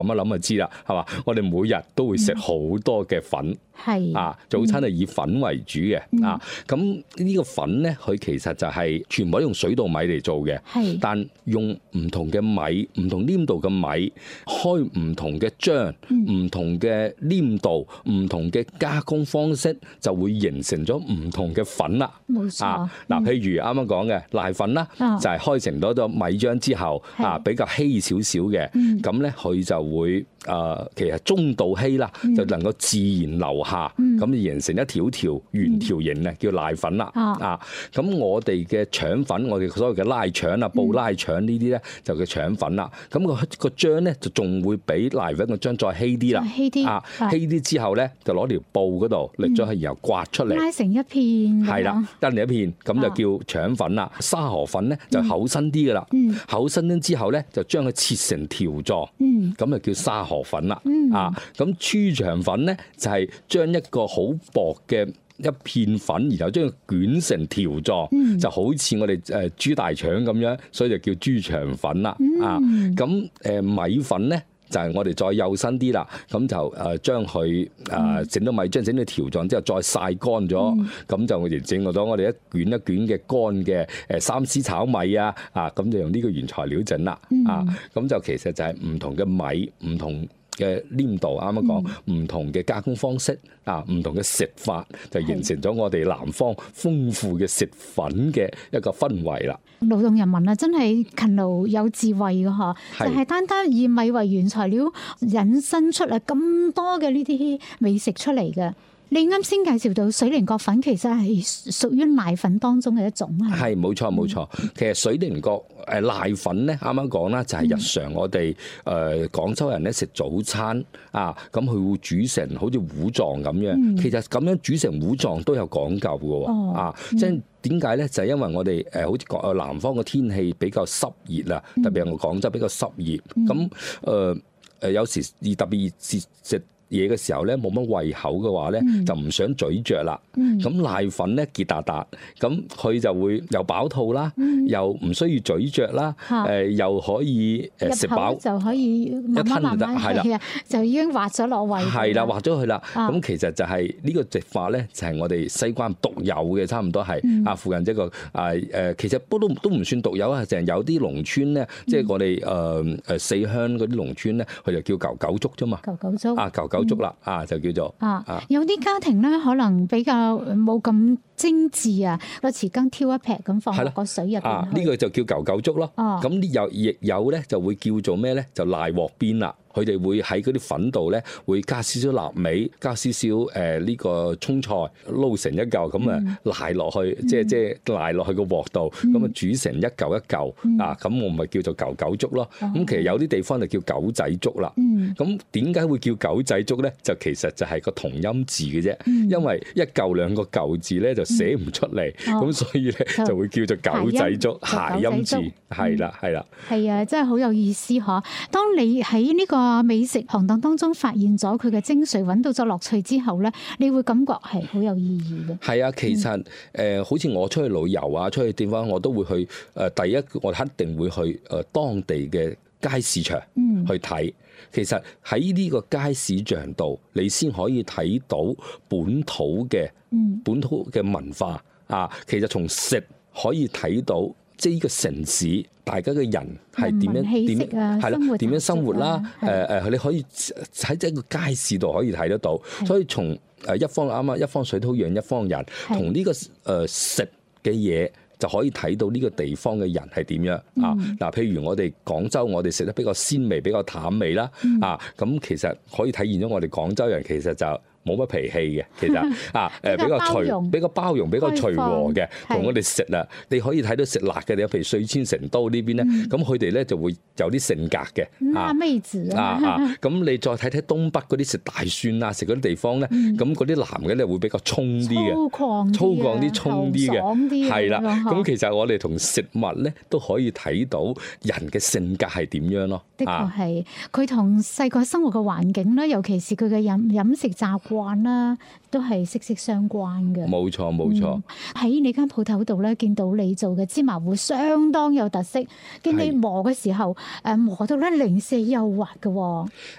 咁一諗就知啦，係嘛？我哋每日都會食好多嘅粉，早餐係以粉為主嘅，咁呢個粉咧，佢其實就係全部都用水稻米嚟做嘅，但用唔同嘅米、唔同黏度嘅米，開唔同嘅漿、唔同嘅黏度、唔同嘅加工方式，就會形成咗唔同嘅粉啦。 冇錯。 嗱，譬如啱啱講嘅瀨粉啦，就係開成咗米漿之後，比較稀少少嘅，咁咧佢就會其實中度稀啦，就能夠自然流下，咁就形成一條條圓條形咧，叫瀨粉啦。咁我哋嘅腸粉，我哋所謂嘅拉腸啊、布拉腸呢啲咧，就叫腸粉啦。咁個漿咧就仲會比瀨粉個漿再稀啲啦。稀啲之後咧，就攞條布嗰度力咗去，然後刮出嚟， 拉成一片。 係啦，拉成一片，咁就叫腸粉啦。沙河粉咧就厚身啲噶啦，厚身啲之後咧就將佢切成條狀，咁就叫沙河粉啦。咁豬腸粉咧就係將一個好薄嘅一片粉，然後將佢捲成條狀，就好似我哋豬大腸咁樣，所以就叫豬腸粉啦。咁米粉咧就係我哋再幼身啲啦，咁就將佢整到米漿，整到條狀之後再曬乾咗，咁就形成咗我哋一卷一卷嘅乾嘅三絲炒米啊，咁就用呢個原材料整啦。咁就其實就係唔同嘅米，唔同嘅黏度，啱啱講唔同嘅加工方式，唔同嘅食法，就形成咗我哋南方豐富嘅食粉嘅一個氛圍啦。 勞動人民啊，真係勤勞有智慧嘅嗬，就係單單以米為原材料引申出嚟咁多嘅呢啲美食出嚟嘅。你啱先介紹到水靈角粉其實係屬於瀨粉當中嘅一種，係冇錯冇錯。其實水靈角瀨粉咧，啱啱講啦，就係日常我哋廣州人咧食早餐咁佢會煮成好似糊狀咁樣。其實咁樣煮成糊狀都有講究嘅，即係點解咧？就係因為我哋好似講南方嘅天氣比較濕熱啊，特別係我廣州比較濕熱，咁有時特別食嘢嘅時候咧，冇乜胃口嘅話咧，就唔想咀嚼啦。咁瀨粉咧結達達，咁佢就會又飽肚啦，又唔需要咀嚼啦，又可以食飽就可以慢慢係啦，就已經滑咗落胃。 係啦，滑咗佢啦。咁其實就係呢個食法咧，就係我哋西關獨有嘅，差唔多係附近一個其實都唔算獨有啊，成有啲農村咧，即係我哋四鄉嗰啲農村咧，佢就叫舊九粥啫嘛。 舊九粥舊九粥啦，就叫做有啲家庭咧，可能比較冇咁精緻啊，個匙羹挑一劈咁放落個水入邊。 呢個就叫舊九粥咯。咁亦有咧，就會叫做咩咧？就瀨鑊邊啦。佢哋會喺嗰啲粉度咧，會加少少臘味，加少少呢個葱菜，撈成一嚿咁啊，瀨落去，即係瀨落去個鑊度，咁啊煮成一嚿一嚿咁我咪叫做舊九粥咯。咁其實有啲地方就叫狗仔粥啦。咁點解會叫狗仔粥咧？就其實就係個同音字嘅啫，因為一嚿兩個舊字咧就寫唔出嚟，咁所以咧就會叫做狗仔粥，諧音字，係啦。 係啊，真係好有意思嗬！當你喺呢個美食行當當中發現咗佢嘅精髓，揾到咗樂趣之後咧，你會感覺係好有意義嘅。 係啊，其實好似我出去旅遊啊，出去地方我都會去第一我一定會去當地嘅街市場去睇。其實喺呢個街市場度，你先可以睇到本土嘅文化其實從食可以睇到。即係呢個城市，大家嘅人係點樣生活啦？你可以喺一個街市度可以睇得到。所以從一方水土養一方人，同呢個食嘅嘢就可以睇到呢個地方嘅人係點樣譬如我哋廣州，我哋食得比較鮮味、比較淡味啦。咁其實可以體現咗我哋廣州人其實就冇乜脾氣嘅，其實比較包容、比較隨和嘅，同我哋食你可以睇到食辣嘅，你譬如四川成都呢邊咧，咁佢哋咧就會有啲性格嘅。 辣妹子咁你再睇睇東北嗰啲食大蒜啊，食嗰啲地方咧，咁嗰啲男嘅咧會比較衝啲嘅，粗獷啲、衝啲嘅，係啦。咁其實我哋同食物咧都可以睇到人嘅性格係點樣咯。 的確係，佢同細個生活嘅環境啦，尤其是佢嘅飲食習慣啦，都係息息相關嘅。 冇錯。 喺你間鋪頭度咧，見到你做嘅芝麻糊相當有特色，見你磨嘅時候，磨到咧零舍幼滑嘅。